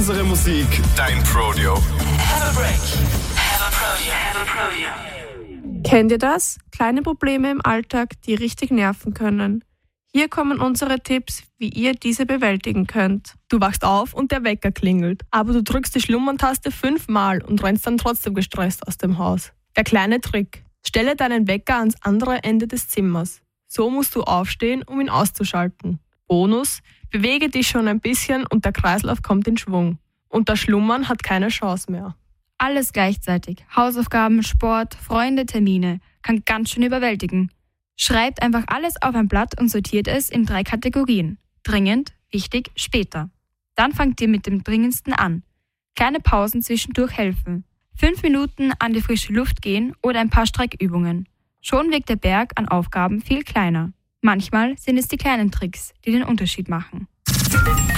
unsere Musik, dein Prodeo. Have a break. Have a Prodeo. Have a Prodeo. Kennt ihr das? Kleine Probleme im Alltag, die richtig nerven können. Hier kommen unsere Tipps, wie ihr diese bewältigen könnt. Du wachst auf und der Wecker klingelt, aber du drückst die Schlummern-Taste 5-mal und rennst dann trotzdem gestresst aus dem Haus. Der kleine Trick: Stelle deinen Wecker ans andere Ende des Zimmers. So musst du aufstehen, um ihn auszuschalten. Bonus: Bewege dich schon ein bisschen und der Kreislauf kommt in Schwung. Und das Schlummern hat keine Chance mehr. Alles gleichzeitig. Hausaufgaben, Sport, Freunde, Termine. Kann ganz schön überwältigen. Schreibt einfach alles auf ein Blatt und sortiert es in 3 Kategorien. Dringend, wichtig, später. Dann fangt ihr mit dem Dringendsten an. Kleine Pausen zwischendurch helfen. 5 Minuten an die frische Luft gehen oder ein paar Streckübungen. Schon wirkt der Berg an Aufgaben viel kleiner. Manchmal sind es die kleinen Tricks, die den Unterschied machen.